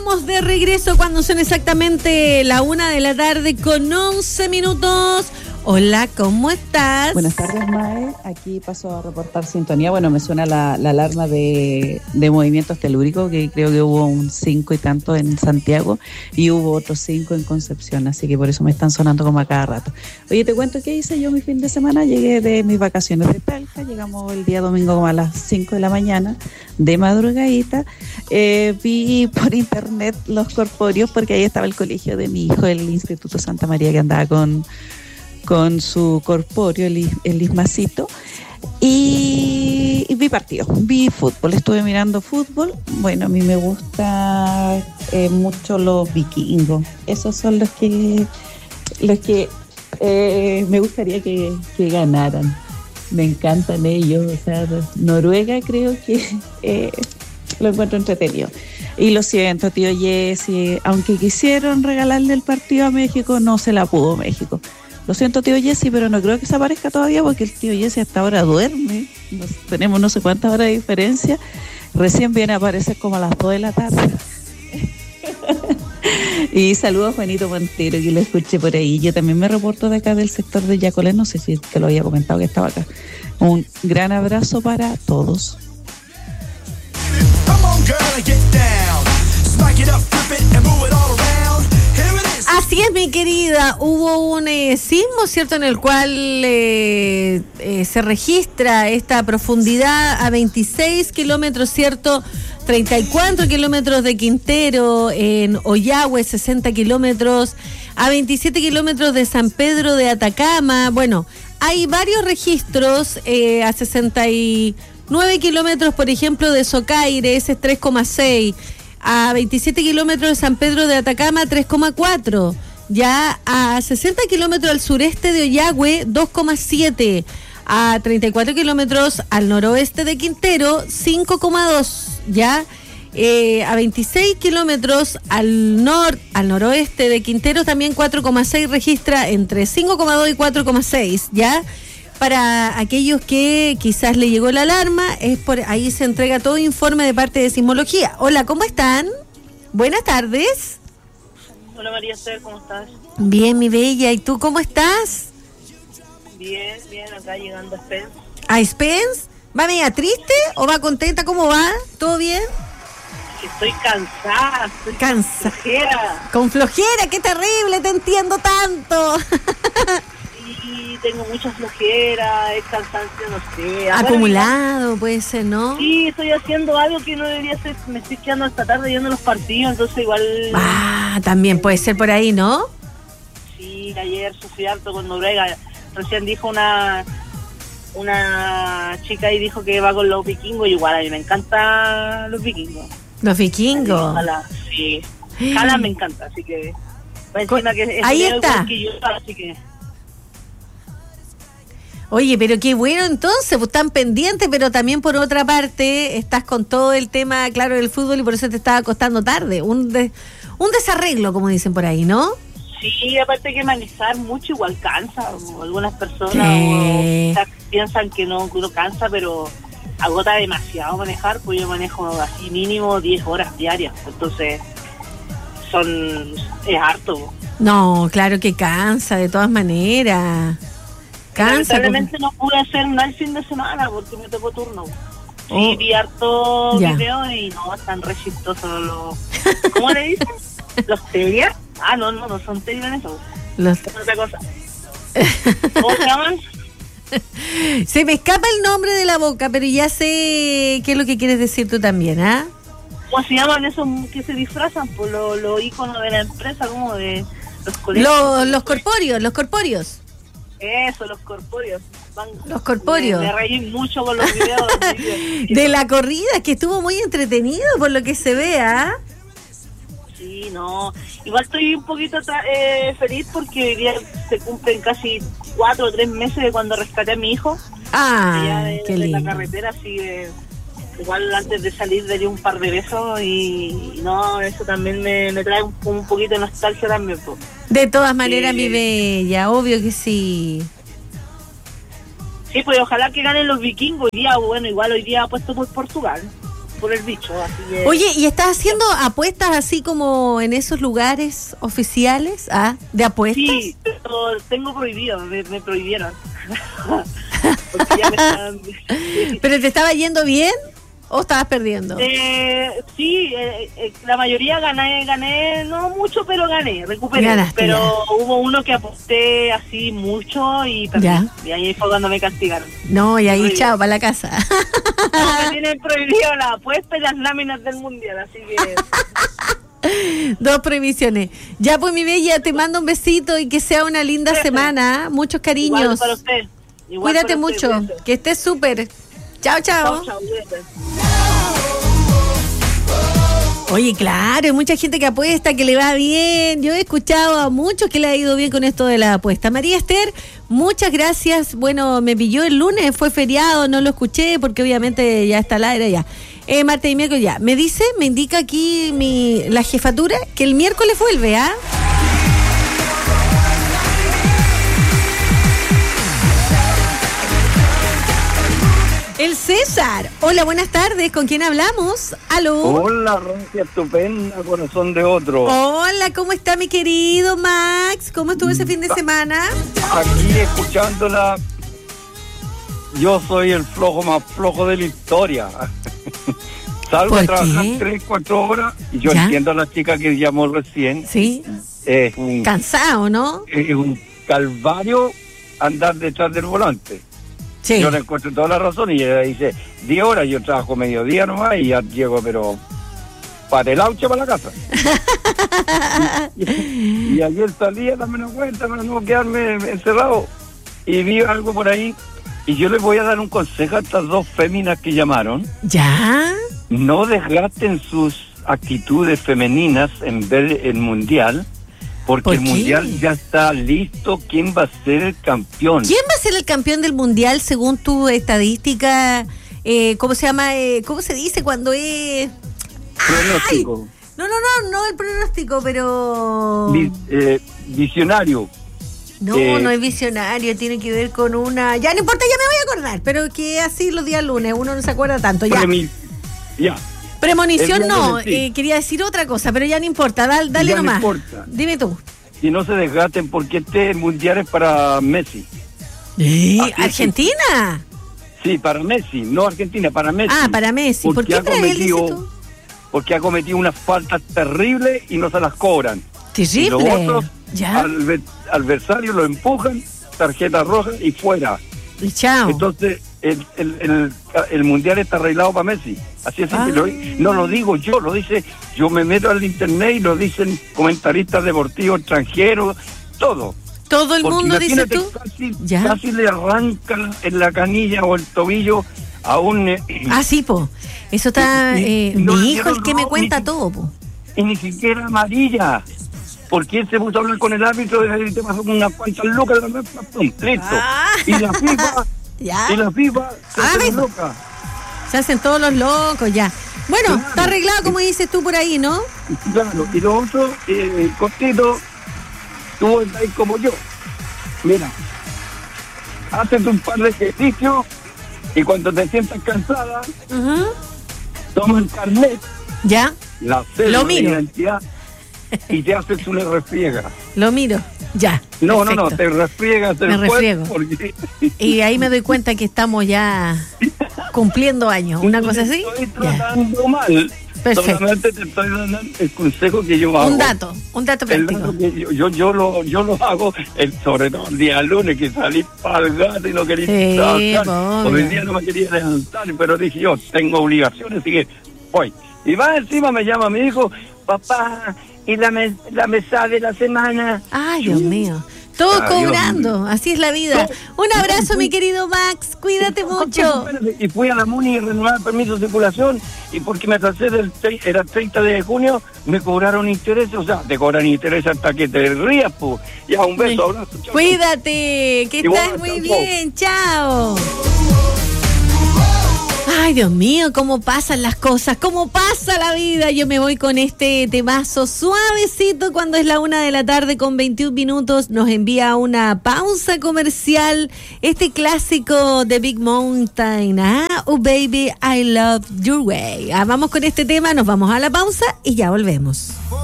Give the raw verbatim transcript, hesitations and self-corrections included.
estamos de regreso cuando son exactamente la una de la tarde con once minutos. Hola, ¿cómo estás? Buenas tardes, Mae. Aquí paso a reportar sintonía. Bueno, me suena la, la alarma de, de movimientos telúricos, que creo que hubo un cinco y tanto en Santiago y hubo otros cinco en Concepción, así que por eso me están sonando como a cada rato. Oye, te cuento qué hice yo mi fin de semana. Llegué de mis vacaciones de Talca, llegamos el día domingo como a las cinco de la mañana, de madrugadita. Eh, vi por internet los corpóreos, porque ahí estaba el colegio de mi hijo, el Instituto Santa María, que andaba con... con su corpóreo, el, el Ismacito, y, y vi partidos, vi fútbol, estuve mirando fútbol. Bueno, a mí me gusta eh, mucho los vikingos, esos son los que los que eh, me gustaría que, que ganaran, me encantan ellos, o sea, Noruega creo que eh, lo encuentro entretenido. Y lo siento, tío Jesse, aunque quisieron regalarle el partido a México, no se la pudo México. Lo siento, tío Jesse, pero no creo que se aparezca todavía, porque el tío Jesse hasta ahora duerme. Nos, tenemos no sé cuántas horas de diferencia. Recién viene a aparecer como a las dos de la tarde. Y saludos a Juanito Montero, que lo escuché por ahí. Yo también me reporto de acá del sector de Yacolé, no sé si te lo había comentado que estaba acá. Un gran abrazo para todos. Así es, mi querida, hubo un eh, sismo, ¿cierto?, en el cual eh, eh, se registra esta profundidad a veintiséis kilómetros, ¿cierto?, treinta y cuatro kilómetros de Quintero, en Ollagüe, sesenta kilómetros, a veintisiete kilómetros de San Pedro de Atacama. Bueno, hay varios registros, eh, a sesenta y nueve kilómetros, por ejemplo, de Socaire, ese es tres coma seis. A veintisiete kilómetros de San Pedro de Atacama, tres coma cuatro. Ya a sesenta kilómetros al sureste de Ollagüe, dos coma siete. A treinta y cuatro kilómetros al noroeste de Quintero, cinco coma dos. Ya eh, a veintiséis kilómetros al nor al noroeste de Quintero, también cuatro coma seis registra entre cinco coma dos y cuatro coma seis. Ya. Para aquellos que quizás le llegó la alarma, es por ahí se entrega todo informe de parte de Sismología. Hola, ¿cómo están? Buenas tardes. Hola, María Esther, ¿cómo estás? Bien, mi bella. ¿Y tú cómo estás? Bien, bien, acá llegando a Spence. ¿A Spence? ¿Va media triste o va contenta? ¿Cómo va? ¿Todo bien? Estoy cansada. Estoy Cansa. Con flojera. Con flojera, qué terrible, te entiendo tanto. Sí, tengo mucha flojera, es cansancio, no sé. Acumulado, bueno, puede ser, ¿no? Sí, estoy haciendo algo que no debería hacer, me estoy quedando hasta tarde viendo los partidos, entonces igual... Ah, también puede ser por ahí, ¿no? Sí, ayer sufrí harto con Noruega. Recién dijo una una chica y dijo que va con los vikingos, y igual a mí me encantan los vikingos. Los vikingos. Ojalá, sí. Ojalá me encanta, así que... Encima que es ahí está. Que yo, así que... Oye, pero qué bueno entonces, pues están pendientes, pero también por otra parte estás con todo el tema, claro, del fútbol, y por eso te estaba acostando tarde. Un de, un desarreglo, como dicen por ahí, ¿no? Sí, aparte que manejar mucho igual cansa. Algunas personas ¿Qué? o, o sea, piensan que no, que no cansa, pero agota demasiado manejar, pues yo manejo así mínimo diez horas diarias, entonces son es harto. No, claro que cansa, de todas maneras. Cansa. Lamentablemente no pude hacer nada el fin de semana porque me tocó turno. Sí, oh. vi harto Ya. video y no, están re chistosos los... ¿Cómo le dicen? ¿Los Telia? Ah, no, no, no son Telia eso. Los... Es otra cosa. ¿Cómo se llaman? Se me escapa el nombre de la boca, pero ya sé qué es lo que quieres decir tú también, ¿ah? ¿Cómo se llaman esos que se disfrazan? Por los lo íconos de la empresa, como de los colegios. Los, los corpóreos, los corpóreos. Eso, los corpóreos. Van, los corpóreos. Me, me reí mucho con los videos. De la corrida, que estuvo muy entretenido por lo que se vea. Sí, no. Igual estoy un poquito eh, feliz porque hoy día se cumplen casi cuatro o tres meses de cuando rescaté a mi hijo. Ah, de, qué de lindo. la carretera, así que igual antes de salir le di un par de besos y, y no, eso también me, me trae un, un poquito de nostalgia también. Po. De todas maneras, sí. Mi bella, obvio que sí. Sí, pues ojalá que ganen los vikingos hoy día, bueno, igual hoy día ha puesto por Portugal. por el bicho, así que... Oye, ¿y estás haciendo apuestas así como en esos lugares oficiales, ah, de apuestas? Sí, pero tengo prohibido, me, me prohibieron. Porque ya me están... ¿Pero te estaba yendo bien o estabas perdiendo? Eh, sí, eh, eh, la mayoría gané, gané, no mucho, pero gané, recuperé. Ganaste, pero ya. Hubo uno que aposté así mucho y perdí. Ya. Y ahí fue cuando me castigaron. No, y ahí Prohibido. chao, para la casa. No, me tienen prohibido la apuesta y las láminas del mundial, así que... Dos prohibiciones. Ya pues mi bella, te mando un besito y que sea una linda Cuídate. semana, ¿eh? Muchos cariños. Igual para usted. Igual Cuídate para usted, mucho, cuídate. que estés súper. Chao, chao. Chao, chao, cuídate. Oye, claro, hay mucha gente que apuesta, que le va bien. Yo he escuchado a muchos que le ha ido bien con esto de la apuesta. María Esther, muchas gracias. Bueno, me pilló el lunes, fue feriado, no lo escuché porque obviamente ya está al aire ya. Eh, martes y miércoles ya. Me dice, me indica aquí mi la jefatura que el miércoles vuelve, ¿ah? El César. Hola, buenas tardes. ¿Con quién hablamos? ¿Aló? Hola, Rancia estupenda, corazón de otro. Hola, ¿cómo está mi querido Max? ¿Cómo estuvo ese fin de semana? Aquí escuchándola, yo soy el flojo más flojo de la historia. Salgo a ¿Por trabajar qué? tres, cuatro horas y yo ¿Ya? entiendo a la chica que llamó recién. Sí. Es un, Cansado, ¿no? es un calvario andar detrás del volante. Sí. Yo le encuentro toda la razón y ella dice, diez horas, yo trabajo mediodía nomás y ya llego, pero para el auche para la casa. y, y ayer salí a darme una vuelta para no quedarme encerrado y vi algo por ahí y yo les voy a dar un consejo a estas dos féminas que llamaron. ¿Ya? No desgasten sus actitudes femeninas en ver el mundial, porque ¿Por el qué? mundial ya está listo. ¿Quién va a ser el campeón? ¿Quién va a ser el campeón del mundial según tu estadística? Eh, ¿Cómo se llama? Eh, ¿Cómo se dice cuando es...? Pronóstico. No, no, no, no el pronóstico, pero... Vi- eh, visionario. No, eh, no es visionario, tiene que ver con una... Ya no importa, ya me voy a acordar, pero que así los días lunes, uno no se acuerda tanto, ya. Premi- ya. Premonición El día no, lunes, sí. eh, quería decir otra cosa, pero ya no importa, dale, dale Ya no nomás. importa. Dime tú. Y no se desgasten porque este mundial es para Messi. ¿Eh? Así es. ¿Argentina? Sí, para Messi, no Argentina, para Messi. Ah, para Messi. ¿Por Porque qué ha para él, dices cometido, tú? porque ha cometido unas faltas terribles y no se las cobran. Y los Terrible. otros Ya. adver- adversarios lo empujan, tarjeta roja y fuera. Y chao. Entonces, el, el, el, el mundial está arreglado para Messi. Así es, Ah. lo- no lo digo yo, lo dice, yo me meto al internet y lo dicen comentaristas deportivos extranjeros, todo. Todo el Porque mundo dice imagínate, tú. Casi, Ya. casi le arrancan en la canilla o el tobillo a un... eh, Ah, sí, po. Eso está... Y- y- eh, y no mi le hijo es dieron el que me rojo, cuenta ni- todo, po. y ni siquiera amarilla. Porque él se puso a hablar con el árbitro y te pasó con unas cuantas lucas, listo. Ah. Y la FIFA, Ya. y la FIFA se Ah, hace ¿ves? loca. Se hacen todos los locos, ya. Bueno, Claro. está arreglado como dices tú por ahí, ¿no? Claro, y lo otro, eh, cortito, tú estás ahí como yo. Mira, haces un par de ejercicios y cuando te sientas cansada, Ujú. toma el carnet, Ya, la cédula Lo de miro. identidad y te haces una refriega. lo miro. Ya. No, no, no, perfecto. te refriegas el Me cuerpo refriego. porque... Y ahí me doy cuenta que estamos ya cumpliendo años, una cosa así. Estoy Ya. tratando mal. Perfecto. Solamente te estoy dando el consejo que yo hago. Un dato, un dato El práctico. dato que yo, yo, yo lo, yo lo hago, el, sobre todo el día lunes, que salí para el gato y no quería Sí, trabajar. obvio. Hoy día no me quería levantar, pero dije yo, tengo obligaciones, así que voy. Y va encima, me llama mi hijo, papá, y la, mes, la mesa de la semana. Ay, Dios mío. Todos Ay, Dios cobrando, mío. así es la vida. Un abrazo, mi querido Max, cuídate mucho. Y fui a la MUNI a renovar el permiso de circulación y porque me atrasé del tre- era treinta de junio, me cobraron intereses, o sea, te cobran intereses hasta que te rías, pues. Ya, un beso, abrazo, chao. Cuídate, que Igual, estás muy chao, chao. bien, chao. Ay, Dios mío, cómo pasan las cosas, cómo pasa la vida. Yo me voy con este temazo suavecito cuando es la una de la tarde con veintiún minutos. Nos envía una pausa comercial. Este clásico de Big Mountain. Ah, oh baby, I love your way. Ah, vamos con este tema, nos vamos a la pausa y ya volvemos.